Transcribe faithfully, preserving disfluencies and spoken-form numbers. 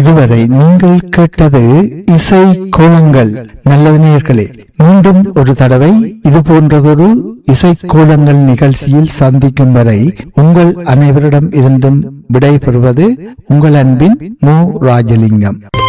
இதுவரை நீங்கள் கேட்டது இசை கோலங்கள். நல்லது நேயர்களே, மீண்டும் ஒரு தடவை இது போன்றதொரு இசை கோலங்கள் நிகழ்ச்சியில் சந்திக்கும் வரை உங்கள் அனைவரிடம் இருந்தும் விடை பெறுவது உங்கள் அன்பின் மு ராஜலிங்கம்.